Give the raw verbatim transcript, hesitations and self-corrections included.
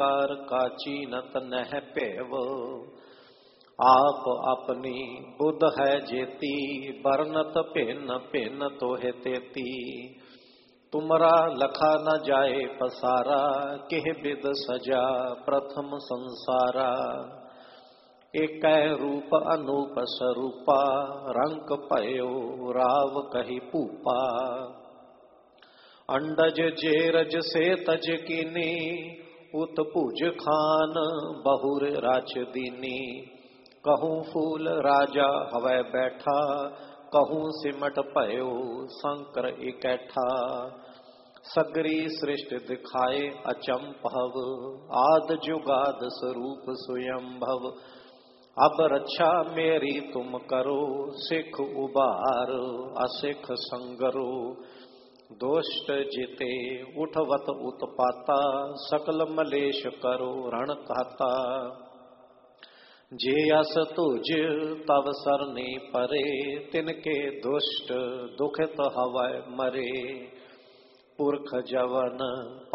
Car काची नत नह पेव। आप अपनी बुध है जेती, बरनत भिन्न भिन्न तोहे तेती। तुमरा लखा न जाए पसारा, किह बिद सजा प्रथम संसारा। एक रूप अनूप स्वरूपा, रंक पयो राव कही पूपा। अंडज जेरज से तज कीनी, उत्पुज खान बहुर राच दीनी। कहूँ फूल राजा हवै बैठा, कहूँ सिमट पयो शंकर इकैठा। सगरी सृष्टि दिखाए अचंभव, आद जुगाद स्वरूप स्वयंभव। अब रक्षा मेरी तुम करो, सिख उबार असिख संगरो। दोष्ट जिते उठवत उत्पाता, सकल मलेश करो रण कहता। जे अस तुझ तव सरनी परे, तिनके दुष्ट दुखित हवै मरे। पुरख जवन